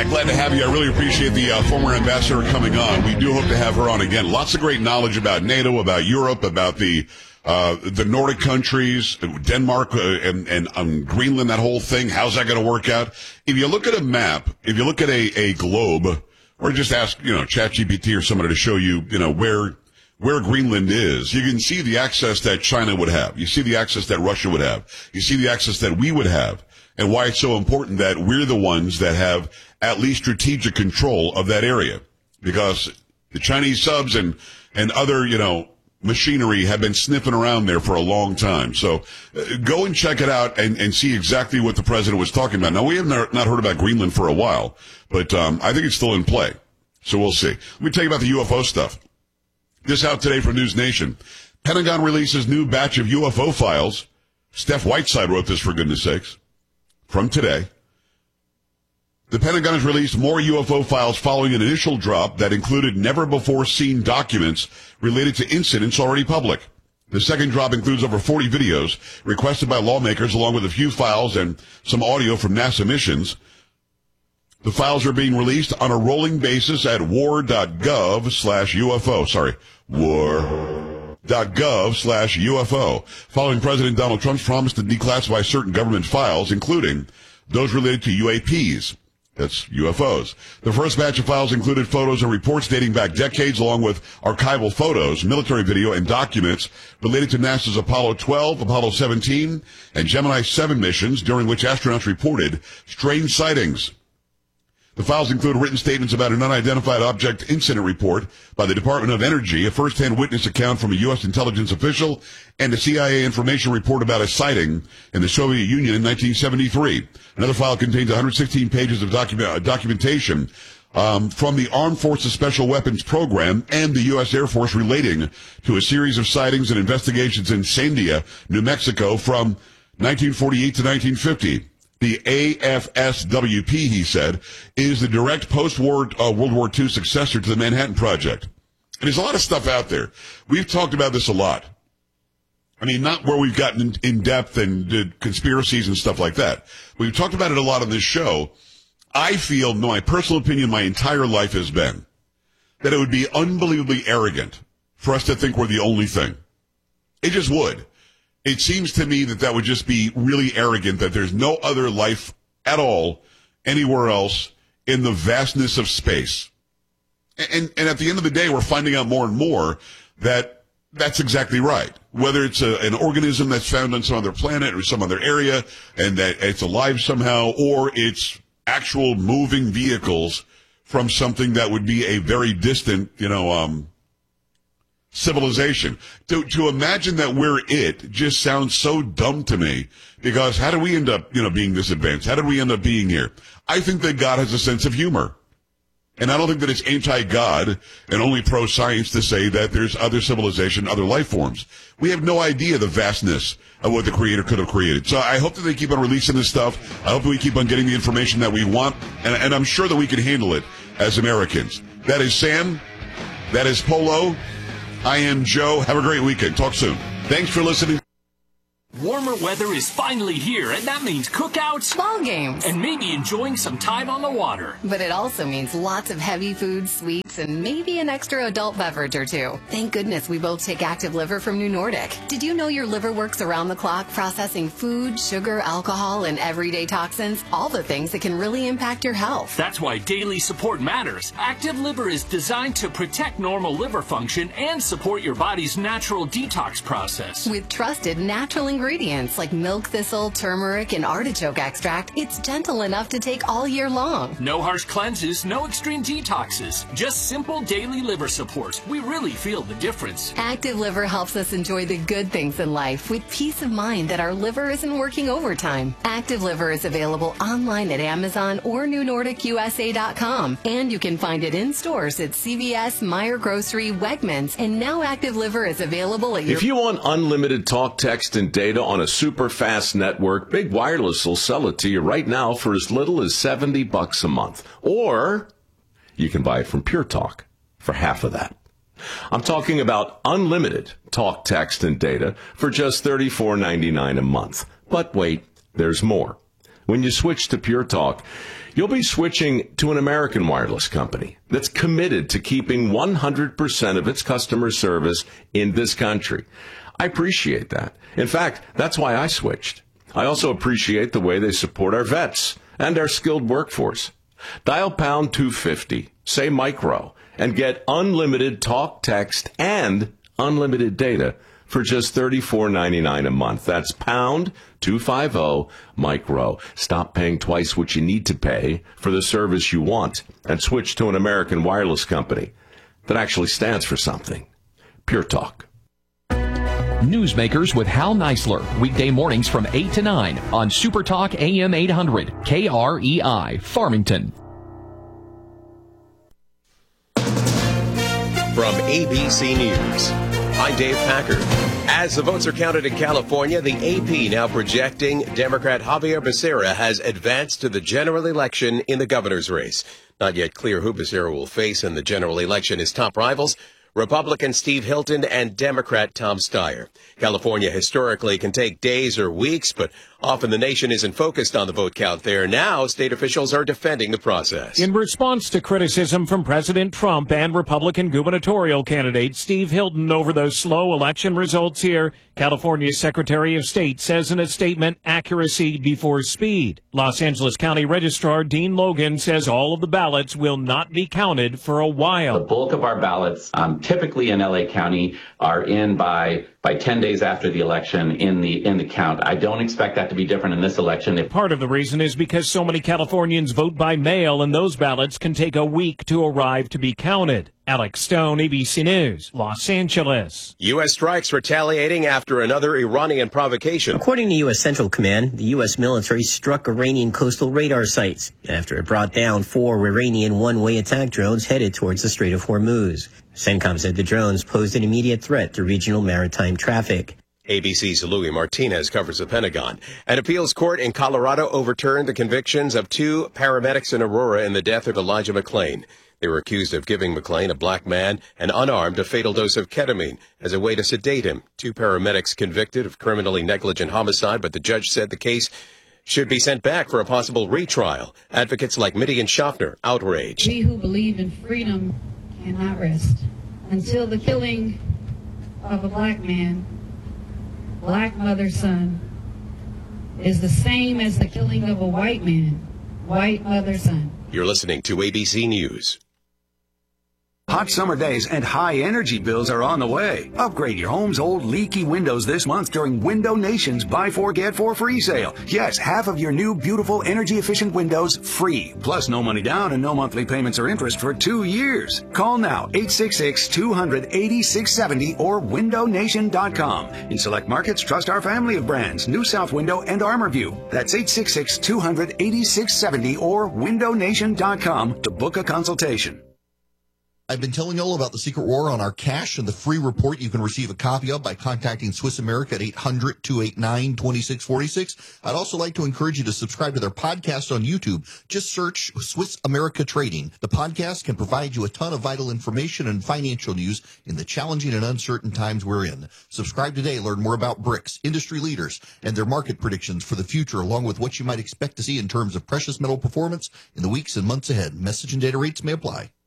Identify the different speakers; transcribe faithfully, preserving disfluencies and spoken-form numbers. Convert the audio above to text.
Speaker 1: Hi, glad to have you. I really appreciate the uh, former ambassador coming on. We do hope to have her on again. Lots of great knowledge about NATO, about Europe, about the uh, the Nordic countries, Denmark, uh, and, and um, Greenland, that whole thing. How's that going to work out? If you look at a map, if you look at a, a globe, or just ask, you know, ChatGPT or somebody to show you, you know, where where Greenland is, you can see the access that China would have. You see the access that Russia would have. You see the access that we would have. And why it's so important that we're the ones that have at least strategic control of that area. Because the Chinese subs and, and other, you know, machinery have been sniffing around there for a long time. So uh, go and check it out and, and see exactly what the president was talking about. Now, we have not heard about Greenland for a while, but um, I think it's still in play. So we'll see. Let me tell you about the U F O stuff. This out today from News Nation. Pentagon releases new batch of U F O files. Steph Whiteside wrote this, for goodness sakes. From today, the Pentagon has released more U F O files following an initial drop that included never-before-seen documents related to incidents already public. The second drop includes over forty videos requested by lawmakers, along with a few files and some audio from NASA missions. The files are being released on a rolling basis at war.gov slash UFO. Sorry, war.gov slash UFO, following President Donald Trump's promise to declassify certain government files, including those related to U A Ps. That's U F Os. The first batch of files included photos and reports dating back decades, along with archival photos, military video, and documents related to NASA's Apollo twelve, Apollo seventeen, and Gemini seven missions, during which astronauts reported strange sightings. The files include written statements about an unidentified object incident report by the Department of Energy, a first-hand witness account from a U S intelligence official, and a C I A information report about a sighting in the Soviet Union in nineteen seventy-three. Another file contains one hundred sixteen pages of document, uh, documentation um, from the Armed Forces Special Weapons Program and the U S Air Force relating to a series of sightings and investigations in Sandia, New Mexico from nineteen forty-eight to nineteen fifty. The A F S W P, he said, is the direct post-war uh, World War Two successor to the Manhattan Project. And there's a lot of stuff out there. We've talked about this a lot. I mean, not where we've gotten in, in depth and did conspiracies and stuff like that. We've talked about it a lot on this show. I feel, my personal opinion, my entire life has been that it would be unbelievably arrogant for us to think we're the only thing. It just would. It seems to me that that would just be really arrogant, that there's no other life at all anywhere else in the vastness of space. And, and at the end of the day, we're finding out more and more that that's exactly right. Whether it's a, an organism that's found on some other planet or some other area and that it's alive somehow, or it's actual moving vehicles from something that would be a very distant, you know, um, civilization. To, to imagine that we're it just sounds so dumb to me, because how do we end up, you know, being this advanced? How did we end up being here? I think that God has a sense of humor. And I don't think that it's anti-God and only pro-science to say that there's other civilization, other life forms. We have no idea the vastness of what the Creator could have created. So I hope that they keep on releasing this stuff. I hope that we keep on getting the information that we want. And, and I'm sure that we can handle it as Americans. That is Sam. That is Polo. I am Joe. Have a great weekend. Talk soon. Thanks for listening.
Speaker 2: Warmer weather is finally here, and that means cookouts,
Speaker 3: ball games,
Speaker 2: and maybe enjoying some time on the water.
Speaker 3: But it also means lots of heavy food, sweets, and maybe an extra adult beverage or two. Thank goodness we both take Active Liver from New Nordic. Did you know your liver works around the clock, processing food, sugar, alcohol, and everyday toxins? All the things that can really impact your health.
Speaker 2: That's why daily support matters. Active Liver is designed to protect normal liver function and support your body's natural detox process.
Speaker 3: With trusted natural ingredients. Ingredients like milk thistle, turmeric, and artichoke extract, it's gentle enough to take all year long.
Speaker 2: No harsh cleanses, no extreme detoxes, just simple daily liver support. We really feel the difference.
Speaker 3: Active Liver helps us enjoy the good things in life with peace of mind that our liver isn't working overtime. Active Liver is available online at Amazon or New Nordic U S A dot com, and you can find it in stores at C V S, Meijer Grocery, Wegmans, and now Active Liver is available at your...
Speaker 4: If you want unlimited talk, text, and data on a super fast network, Big Wireless will sell it to you right now for as little as seventy bucks a month. Or you can buy it from Pure Talk for half of that. I'm talking about unlimited talk, text, and data for just thirty-four ninety-nine a month. But wait, there's more. When you switch to Pure Talk, you'll be switching to an American wireless company that's committed to keeping one hundred percent of its customer service in this country. I appreciate that. In fact, that's why I switched. I also appreciate the way they support our vets and our skilled workforce. Dial pound two fifty, say micro, and get unlimited talk, text, and unlimited data for just thirty-four ninety-nine a month. That's pound two fifty micro. Stop paying twice what you need to pay for the service you want and switch to an American wireless company that actually stands for something. Pure Talk.
Speaker 5: Newsmakers with Hal Neisler, weekday mornings from eight to nine on Super Talk A M eight hundred, K R E I, Farmington.
Speaker 6: From A B C News, I'm Dave Packard. As the votes are counted in California, the A P now projecting Democrat Javier Becerra has advanced to the general election in the governor's race. Not yet clear who Becerra will face in the general election. His top rivals, Republican Steve Hilton and Democrat Tom Steyer. California historically can take days or weeks, but often the nation isn't focused on the vote count there. Now, state officials are defending the process.
Speaker 7: In response to criticism from President Trump and Republican gubernatorial candidate Steve Hilton over those slow election results here, California's Secretary of State says in a statement, accuracy before speed. Los Angeles County Registrar Dean Logan says all of the ballots will not be counted for a while.
Speaker 8: The bulk of our ballots, um, typically in L A County, are in by by ten days after the election in the in the count. I don't expect that to be different in this election. If
Speaker 7: Part of the reason is because so many Californians vote by mail, and those ballots can take a week to arrive to be counted. Alex Stone, A B C News, Los Angeles.
Speaker 6: U S strikes retaliating after another Iranian provocation.
Speaker 9: According to U S Central Command, the U S military struck Iranian coastal radar sites after it brought down four Iranian one-way attack drones headed towards the Strait of Hormuz. CENTCOM said the drones posed an immediate threat to regional maritime traffic.
Speaker 6: A B C's Louis Martinez covers the Pentagon. An appeals court in Colorado overturned the convictions of two paramedics in Aurora in the death of Elijah McClain. They were accused of giving McClain, a black man and unarmed, a fatal dose of ketamine as a way to sedate him. Two paramedics convicted of criminally negligent homicide, but the judge said the case should be sent back for a possible retrial. Advocates like Midian Schaffner outraged.
Speaker 10: We who believe in freedom cannot rest until the killing of a black man, black mother's son, is the same as the killing of a white man, white mother's son.
Speaker 6: You're listening to A B C News.
Speaker 11: Hot summer days and high energy bills are on the way. Upgrade your home's old leaky windows this month during Window Nation's Buy Four Get Four Free sale. Yes, half of your new beautiful energy efficient windows free. Plus no money down and no monthly payments or interest for two years. Call now, eight six six, two hundred, eighty-six seventy or window nation dot com. In select markets, trust our family of brands, New South Window and ArmorView. That's eight six six, two hundred, eighty-six seventy or window nation dot com to book a consultation.
Speaker 12: I've been telling you all about the secret war on our cash and the free report you can receive a copy of by contacting Swiss America at eight hundred, two eight nine, two six four six. I'd also like to encourage you to subscribe to their podcast on YouTube. Just search Swiss America Trading. The podcast can provide you a ton of vital information and financial news in the challenging and uncertain times we're in. Subscribe today. Learn more about BRICS, industry leaders, and their market predictions for the future, along with what you might expect to see in terms of precious metal performance in the weeks and months ahead. Message and data rates may apply.